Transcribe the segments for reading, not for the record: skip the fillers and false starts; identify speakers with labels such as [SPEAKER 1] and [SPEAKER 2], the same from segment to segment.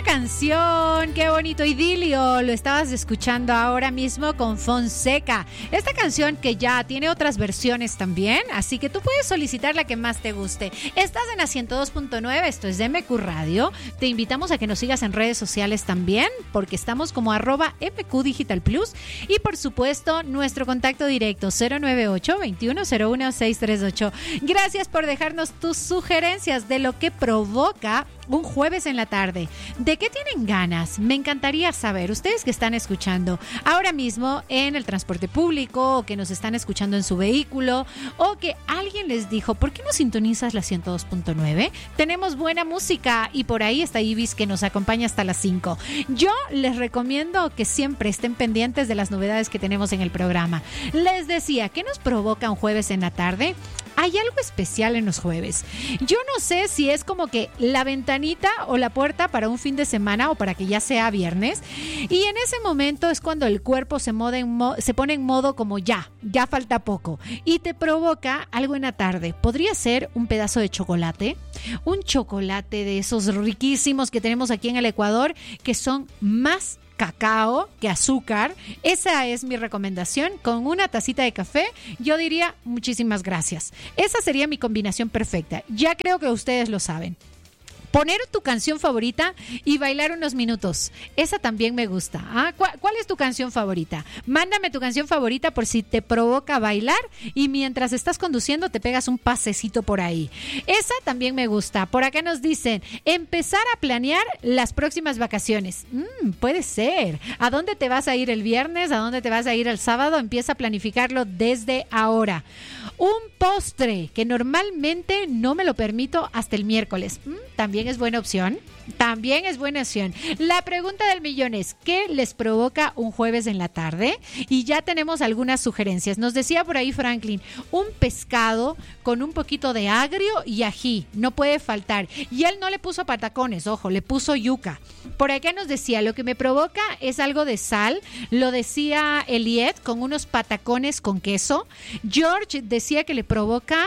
[SPEAKER 1] canción, qué bonito idilio, lo estabas escuchando ahora mismo con Fonseca. Esta canción que ya tiene otras versiones también, así que tú puedes solicitar la que más te guste. Estás en la 102.9, esto es MQ Radio. Te invitamos a que nos sigas en redes sociales también, porque estamos como @MQ Digital Plus. Y por supuesto, nuestro contacto directo 098-2101-638. Gracias por dejarnos tus sugerencias de lo que provoca un jueves en la tarde. ¿De qué tienen ganas? Me encantaría saber, ustedes que están escuchando ahora mismo en el transporte público, o que nos están escuchando en su vehículo, o que alguien les dijo, ¿por qué no sintonizas la 102.9? Tenemos buena música y por ahí está Ibis que nos acompaña hasta las 5. Yo les recomiendo que siempre estén pendientes de las novedades que tenemos en el programa. Les decía, ¿qué nos provoca un jueves en la tarde? Hay algo especial en los jueves. Yo no sé si es como que la ventanita o la puerta para un fin de semana o para que ya sea viernes. Y en ese momento es cuando el cuerpo se pone en modo como ya falta poco. Y te provoca algo en la tarde. Podría ser un pedazo de chocolate. Un chocolate de esos riquísimos que tenemos aquí en el Ecuador, que son más cacao que azúcar. Esa es mi recomendación. Con una tacita de café, yo diría muchísimas gracias. Esa sería mi combinación perfecta. Ya creo que ustedes lo saben. Poner tu canción favorita y bailar unos minutos. Esa también me gusta. ¿Ah? ¿Cuál es tu canción favorita? Mándame tu canción favorita por si te provoca bailar y mientras estás conduciendo te pegas un pasecito por ahí. Esa también me gusta. Por acá nos dicen, empezar a planear las próximas vacaciones. Puede ser. ¿A dónde te vas a ir el viernes? ¿A dónde te vas a ir el sábado? Empieza a planificarlo desde ahora. Un postre que normalmente no me lo permito hasta el miércoles. También es buena opción. También es buena opción. La pregunta del millón es, ¿qué les provoca un jueves en la tarde? Y ya tenemos algunas sugerencias. Nos decía por ahí Franklin, un pescado con un poquito de agrio y ají. No puede faltar. Y él no le puso patacones, ojo, le puso yuca. Por acá nos decía, lo que me provoca es algo de sal. Lo decía Eliet, con unos patacones con queso. George decía que le provoca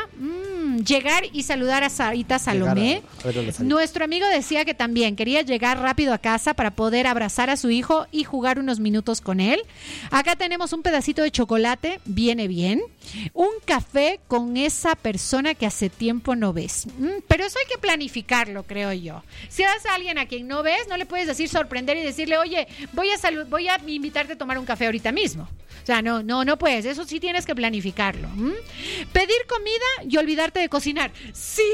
[SPEAKER 1] llegar y saludar a Sarita Salomé. Nuestro amigo decía que también quería llegar rápido a casa para poder abrazar a su hijo y jugar unos minutos con él. Acá tenemos un pedacito de chocolate, viene bien. Un café con esa persona que hace tiempo no ves. Pero eso hay que planificarlo, creo yo. Si vas a alguien a quien no ves, no le puedes decir sorprender y decirle, oye, voy a invitarte a tomar un café ahorita mismo. O sea, no puedes. Eso sí tienes que planificarlo. Pedir comida y olvidarte de cocinar. Sí.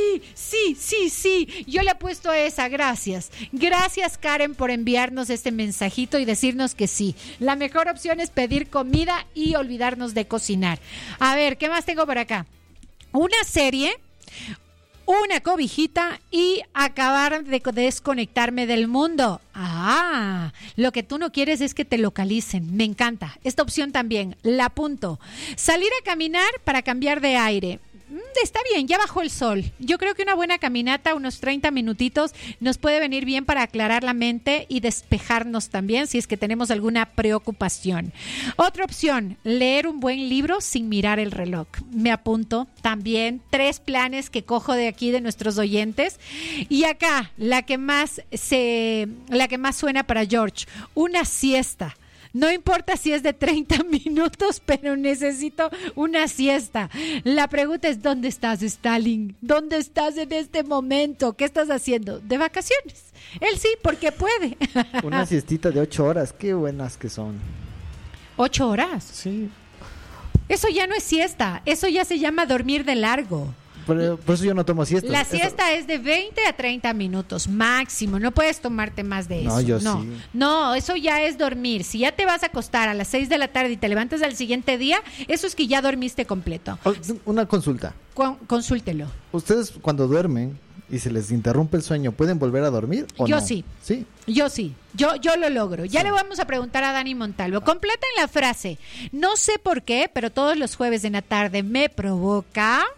[SPEAKER 1] Yo le he puesto esa. Gracias. Gracias, Karen, por enviarnos este mensajito y decirnos que sí. La mejor opción es pedir comida y olvidarnos de cocinar. A ver, ¿qué más tengo por acá? Una serie, una cobijita y acabar de desconectarme del mundo. Lo que tú no quieres es que te localicen. Me encanta. Esta opción también, la apunto. Salir a caminar para cambiar de aire. Está bien, ya bajó el sol. Yo creo que una buena caminata, unos 30 minutitos, nos puede venir bien para aclarar la mente y despejarnos también si es que tenemos alguna preocupación. Otra opción, leer un buen libro sin mirar el reloj. Me apunto también 3 planes que cojo de aquí de nuestros oyentes. Y acá, la que más suena para George, una siesta. No importa si es de 30 minutos, pero necesito una siesta. La pregunta es, ¿dónde estás, Stalin? ¿Dónde estás en este momento? ¿Qué estás haciendo? ¿De vacaciones? Él sí, porque puede.
[SPEAKER 2] Una siestita de 8 horas, qué buenas que son.
[SPEAKER 1] ¿8 horas?
[SPEAKER 2] Sí.
[SPEAKER 1] Eso ya no es siesta, eso ya se llama dormir de largo.
[SPEAKER 2] Por eso yo no tomo siesta.
[SPEAKER 1] La siesta es de 20 a 30 minutos máximo. No puedes tomarte más de eso.
[SPEAKER 2] No, yo sí.
[SPEAKER 1] No, eso ya es dormir. Si ya te vas a acostar a las 6 de la tarde y te levantas al siguiente día, eso es que ya dormiste completo.
[SPEAKER 2] Una consulta.
[SPEAKER 1] Consúltelo.
[SPEAKER 2] ¿Ustedes cuando duermen y se les interrumpe el sueño, pueden volver a dormir o
[SPEAKER 1] yo
[SPEAKER 2] no?
[SPEAKER 1] Sí.
[SPEAKER 2] ¿Sí?
[SPEAKER 1] Yo sí. Yo lo logro. Ya le vamos a preguntar a Dani Montalvo. Completen la frase. No sé por qué, pero todos los jueves en la tarde me provoca...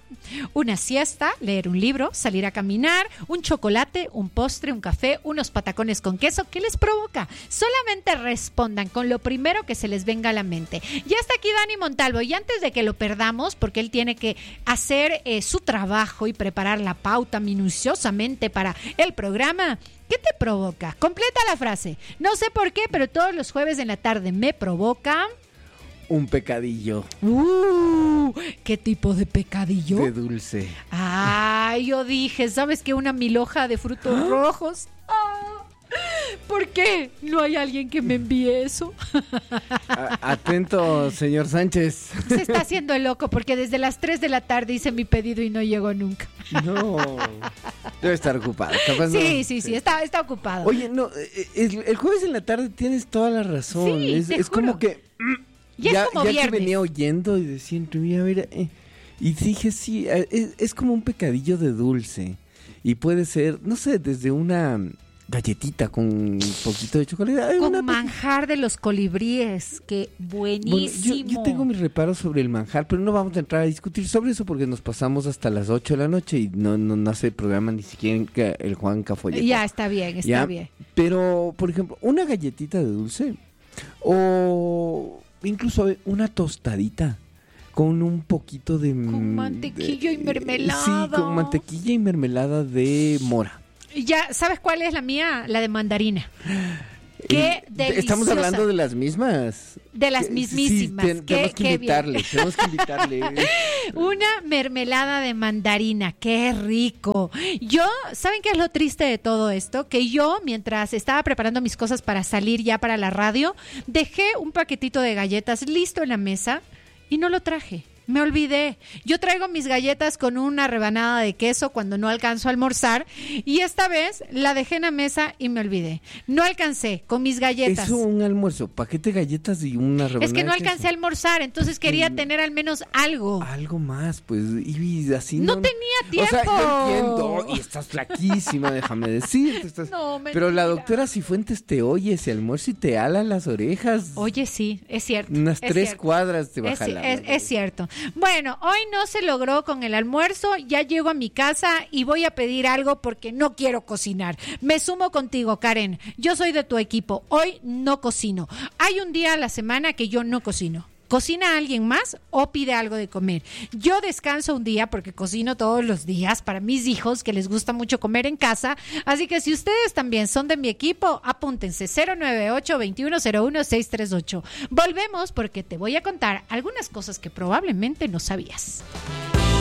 [SPEAKER 1] una siesta, leer un libro, salir a caminar, un chocolate, un postre, un café, unos patacones con queso. ¿Qué les provoca? Solamente respondan con lo primero que se les venga a la mente. Ya está aquí Dani Montalvo, y antes de que lo perdamos, porque él tiene que hacer su trabajo y preparar la pauta minuciosamente para el programa, ¿qué te provoca? Completa la frase. No sé por qué, pero todos los jueves en la tarde me provoca...
[SPEAKER 3] Un pecadillo.
[SPEAKER 1] ¿Qué tipo de pecadillo?
[SPEAKER 3] De dulce.
[SPEAKER 1] Ay, yo dije, ¿sabes qué? Una milhoja de frutos rojos. ¿Por qué no hay alguien que me envíe eso?
[SPEAKER 3] Atento, señor Sánchez.
[SPEAKER 1] Se está haciendo el loco porque desde las 3 de la tarde hice mi pedido y no llegó nunca.
[SPEAKER 3] No, debe estar ocupado. Capaz
[SPEAKER 1] sí,
[SPEAKER 3] no.
[SPEAKER 1] sí, está ocupado.
[SPEAKER 3] Oye, no, el jueves en la tarde tienes toda la razón.
[SPEAKER 1] Sí,
[SPEAKER 3] es como que...
[SPEAKER 1] Ya es como
[SPEAKER 3] ya
[SPEAKER 1] viernes.
[SPEAKER 3] te venía oyendo y decía, a ver, y dije, sí, es como un pecadillo de dulce. Y puede ser, no sé, desde una galletita con un poquito de chocolate.
[SPEAKER 1] Con manjar de los colibríes, que buenísimo.
[SPEAKER 3] Bueno, yo tengo mis reparos sobre el manjar, pero no vamos a entrar a discutir sobre eso porque nos pasamos hasta las 8 de la noche y no hace el programa ni siquiera el Juan Cafolleco.
[SPEAKER 1] Ya, está bien, está bien.
[SPEAKER 3] Pero, por ejemplo, una galletita de dulce o... incluso una tostadita con un poquito de...
[SPEAKER 1] Con mantequilla y mermelada.
[SPEAKER 3] Sí, con mantequilla y mermelada de mora.
[SPEAKER 1] Ya, ¿sabes cuál es la mía? La de mandarina. ¡Qué deliciosa!
[SPEAKER 3] Estamos hablando de las mismas.
[SPEAKER 1] De las mismísimas.
[SPEAKER 3] Sí, tenemos que invitarle.
[SPEAKER 1] Una mermelada de mandarina, qué rico. Yo, ¿saben qué es lo triste de todo esto? Que yo, mientras estaba preparando mis cosas para salir ya para la radio, dejé un paquetito de galletas listo en la mesa y no lo traje. Me olvidé. Yo traigo mis galletas con una rebanada de queso cuando no alcanzo a almorzar y esta vez la dejé en la mesa y me olvidé. No alcancé con mis galletas.
[SPEAKER 3] Eso, un almuerzo, paquete de galletas y una rebanada.
[SPEAKER 1] Es que no alcancé a almorzar, entonces quería tener al menos algo.
[SPEAKER 3] Algo más, pues, y así
[SPEAKER 1] no tenía tiempo.
[SPEAKER 3] O sea, yo entiendo, y estás flaquísima, déjame decirte.
[SPEAKER 1] No,
[SPEAKER 3] pero la doctora Cifuentes te oye ese almuerzo y te ala las orejas.
[SPEAKER 1] Oye, sí, es cierto.
[SPEAKER 3] Unas 3 cuadras te baja
[SPEAKER 1] es cierto. Bueno, hoy no se logró con el almuerzo, ya llego a mi casa y voy a pedir algo porque no quiero cocinar. Me sumo contigo, Karen. Yo soy de tu equipo. Hoy no cocino. Hay un día a la semana que yo no cocino. ¿Cocina alguien más o pide algo de comer? Yo descanso un día porque cocino todos los días para mis hijos que les gusta mucho comer en casa. Así que si ustedes también son de mi equipo, apúntense 098-2101-638. Volvemos porque te voy a contar algunas cosas que probablemente no sabías.